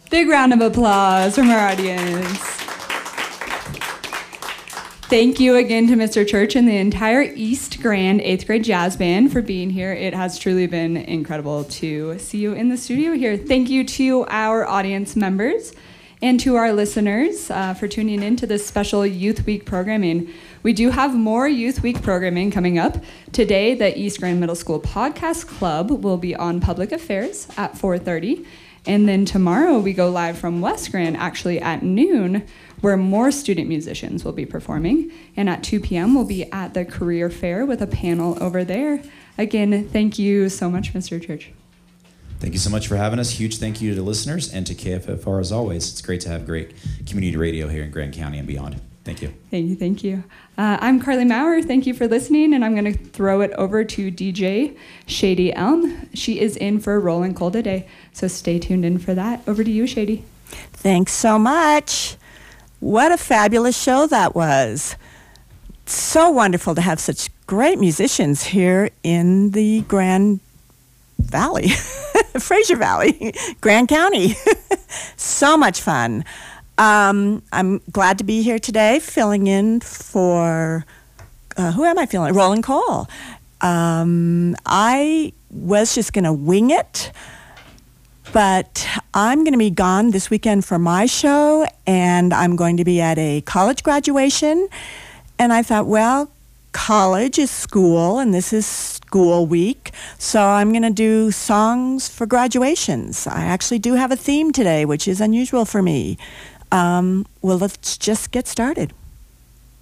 Big round of applause from our audience. Thank you again to Mr. Church and the entire East Grand 8th grade jazz band for being here. It has truly been incredible to see you in the studio here. Thank you to our audience members and to our listeners for tuning in to this special Youth Week programming. We do have more Youth Week programming coming up. Today, the East Grand Middle School Podcast Club will be on Public Affairs at 4:30. And then tomorrow we go live from West Grand, actually at noon, where more student musicians will be performing. And at 2 p.m. we'll be at the career fair with a panel over there. Again, thank you so much, Mr. Church. Thank you so much for having us. Huge thank you to listeners and to KFFR as always. It's great to have great community radio here in Grand County and beyond. Thank you. Thank you. I'm Carly Maurer. Thank you for listening, and I'm going to throw it over to DJ Shady Elm. She is in for Rollin' Coal today, so stay tuned in for that. Over to you, Shady. Thanks so much. What a fabulous show that was. So wonderful to have such great musicians here in the Grand Valley, Fraser Valley, Grand County. So much fun. I'm glad to be here today, filling in for, who am I filling? Rollin' Coal. I was just going to wing it, but I'm going to be gone this weekend for my show, and I'm going to be at a college graduation. And I thought, well, college is school, and this is school week, so I'm going to do songs for graduations. I actually do have a theme today, which is unusual for me. Well, let's just get started.